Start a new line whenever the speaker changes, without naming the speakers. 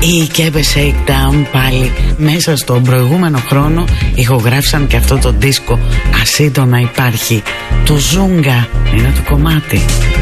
Οι Kebe Shakedown πάλι μέσα στον προηγούμενο χρόνο ηχογράφησαν και αυτό το δίσκο Ασύντονα υπάρχει. Του Ζούγκα είναι το κομμάτι.